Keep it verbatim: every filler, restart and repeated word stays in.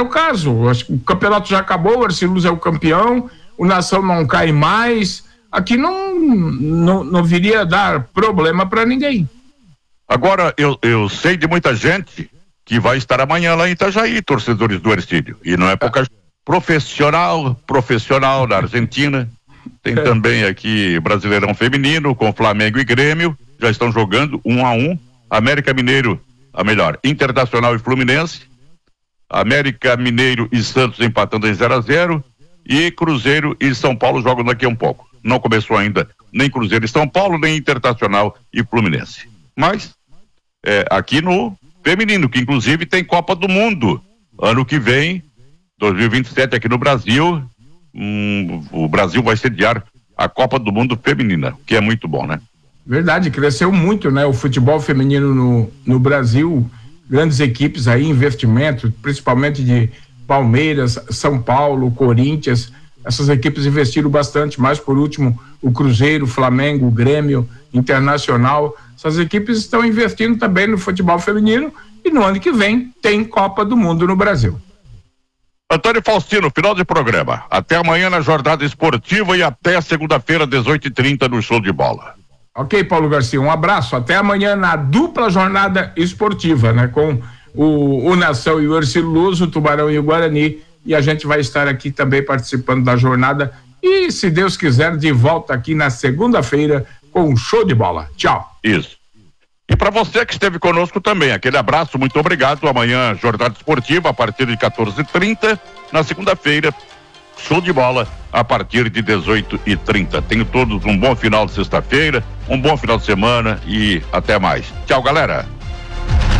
era o caso. Acho que o campeonato já acabou, o Ercílio Luz é o campeão, o Nação não cai mais. Aqui não, não, não viria a dar problema para ninguém. Agora, eu, eu sei de muita gente que vai estar amanhã lá em Itajaí, torcedores do Ercílio. E não é pouca gente. Profissional, profissional da Argentina. Tem é. também aqui Brasileirão Feminino com Flamengo e Grêmio. Já estão jogando um a um. América Mineiro, a melhor, Internacional e Fluminense. América Mineiro e Santos empatando em zero a zero. E Cruzeiro e São Paulo jogam daqui a um pouco. Não começou ainda nem Cruzeiro e São Paulo, nem Internacional e Fluminense. Mas, é, aqui no feminino, que inclusive tem Copa do Mundo. Ano que vem, dois mil e vinte e sete, aqui no Brasil, hum, o Brasil vai sediar a Copa do Mundo feminina, que é muito bom, né? Verdade, cresceu muito, né? O futebol feminino no, no Brasil, grandes equipes aí, investimento, principalmente de Palmeiras, São Paulo, Corinthians, essas equipes investiram bastante, mais por último o Cruzeiro, Flamengo, o Grêmio, Internacional, essas equipes estão investindo também no futebol feminino e no ano que vem tem Copa do Mundo no Brasil. Antônio Faustino, final de programa. Até amanhã na jornada esportiva e até segunda-feira, dezoito e trinta no Show de Bola. Ok, Paulo Garcia, um abraço. Até amanhã na dupla jornada esportiva, né? Com o, o Nação e o Ercílio Luz, o Tubarão e o Guarani. E a gente vai estar aqui também participando da jornada. E, se Deus quiser, de volta aqui na segunda-feira com o Show de Bola. Tchau. Isso. E para você que esteve conosco também, aquele abraço, muito obrigado. Amanhã, jornada esportiva a partir de quatorze e trinta. Na segunda-feira, Show de Bola a partir de dezoito e trinta. Tenham todos um bom final de sexta-feira, um bom final de semana e até mais. Tchau, galera.